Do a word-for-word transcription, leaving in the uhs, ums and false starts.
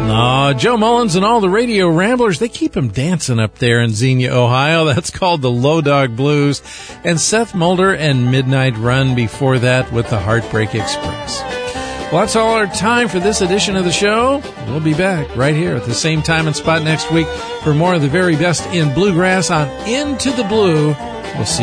Uh, Joe Mullins and all the radio ramblers, they keep them dancing up there in Xenia, Ohio. That's called the Low Dog Blues. And Seth Mulder and Midnight Run before that with the Heartbreak Express. Well, that's all our time for this edition of the show. We'll be back right here at the same time and spot next week for more of the very best in bluegrass on Into the Blue. We'll see